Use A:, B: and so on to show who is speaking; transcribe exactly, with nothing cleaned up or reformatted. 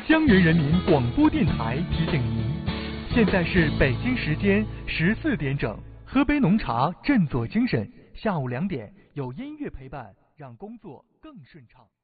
A: 江源人民广播电台提醒您，现在是北京时间十四点整，喝杯浓茶，振作精神。下午两点有音乐陪伴，让工作更顺畅。